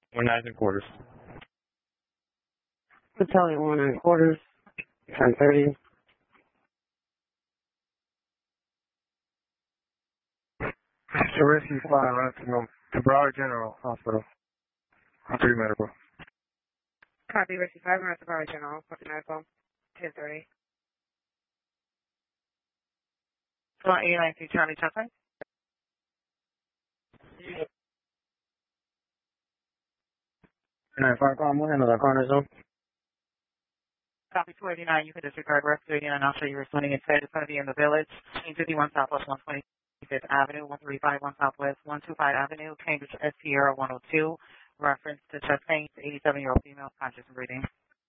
Or 9 3/4. Battalion 1 9/4, 10:30. The rescue fly runs to Broward General Hospital. 3 medical. Copy, Rescue 5, runs to Broward General, 40 medical, 10:30. 893 Charlie Chaplin. 9-5, we'll handle that corner zone. Copy 289, you can disregard rescue 89, I'll show you responding instead. It's going to be in the village, 51 Southwest 125th Avenue, 1351 Southwest 125 Avenue, Cambridge, Sierra 102. Reference to chest pain, 87-year-old female, conscious and breathing.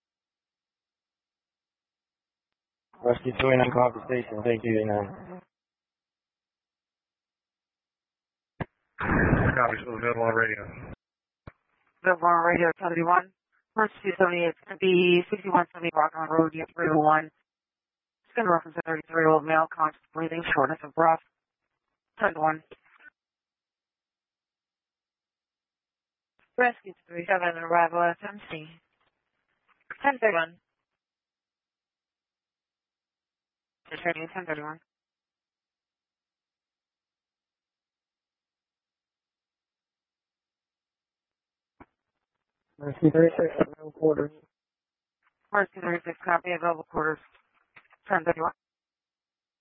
Rescue 289, copy station. Thank you, 89. Copy, still available on radio. Available on radio 71. First 278, it's going to be 6170 Rockland Road, unit 301. It's going to reference a 33-year-old male, conscious breathing, shortness of breath. 10-1. Rescue 37, arrival SMC. 10:31. Returning 10:31. Rescue 36, available quarters. Rescue 36, copy, available quarters. 10:31.